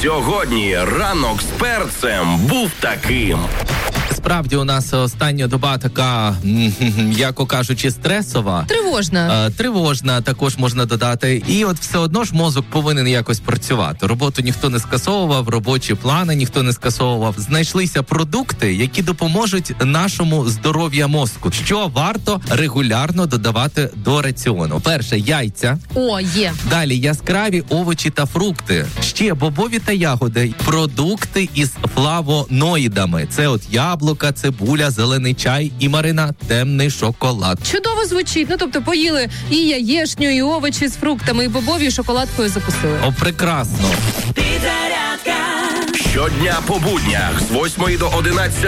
Сьогодні ранок з перцем був таким. Справді у нас остання доба така, м'яко кажучи, стресова. Тривожна, також можна додати. І от все одно ж мозок повинен якось працювати. Роботу ніхто не скасовував, робочі плани ніхто не скасовував. Знайшлися продукти, які допоможуть нашому здоров'я мозку. Що варто регулярно додавати до раціону? Перше, яйця. О, є. Далі яскраві овочі та фрукти. Ще бобові та ягоди. Продукти із флавоноїдами. Це от яблука, цибуля, зелений чай і маринад, темний шоколад. Чудово звучить. Ну, тобто поїли і яєшню, і овочі з фруктами, і бобові, і шоколадкою закусили. О, прекрасно. Щодня по буднях з 8 до 11